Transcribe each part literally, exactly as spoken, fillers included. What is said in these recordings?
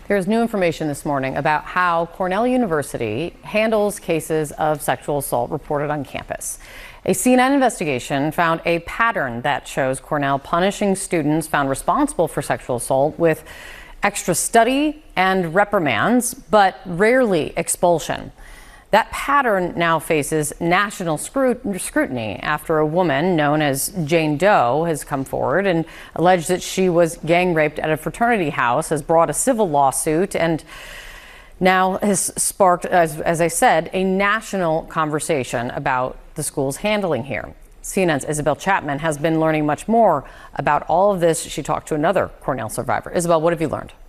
There's new information this morning about how Cornell University handles cases of sexual assault reported on campus. A C N N investigation found a pattern that shows Cornell punishing students found responsible for sexual assault with extra study and reprimands, but rarely expulsion. That pattern now faces national scrutiny after a woman known as Jane Doe has come forward and alleged that she was gang raped at a fraternity house, has brought a civil lawsuit, and now has sparked, as, as I said, a national conversation about the school's handling here. C N N's Isabel Chapman has been learning much more about all of this. She talked to another Cornell survivor. Isabel, what have you learned?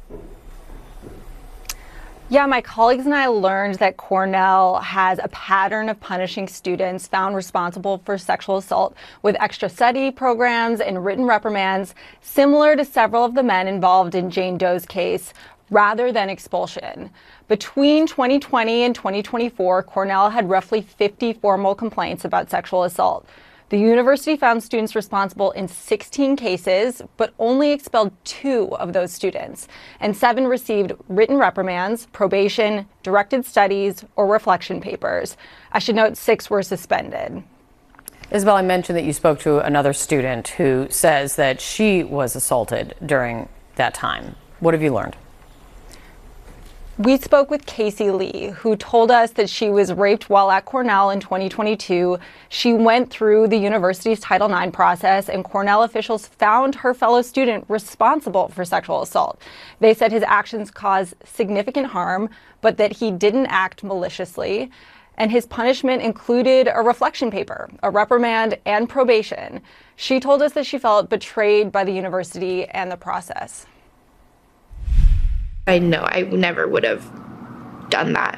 Yeah, my colleagues and I learned that Cornell has a pattern of punishing students found responsible for sexual assault with extra study programs and written reprimands, similar to several of the men involved in Jane Doe's case, rather than expulsion. Between twenty twenty and twenty twenty-four, Cornell had roughly fifty formal complaints about sexual assault. The university found students responsible in sixteen cases, but only expelled two of those students, and seven received written reprimands, probation, directed studies, or reflection papers. I should note six were suspended. Isabel, I mentioned that you spoke to another student who says that she was assaulted during that time. What have you learned? We spoke with Casey Lee, who told us that she was raped while at Cornell in twenty twenty-two. She went through the university's Title nine process, and Cornell officials found her fellow student responsible for sexual assault. They said his actions caused significant harm, but that he didn't act maliciously. And his punishment included a reflection paper, a reprimand, and probation. She told us that she felt betrayed by the university and the process. I know I never would have done that.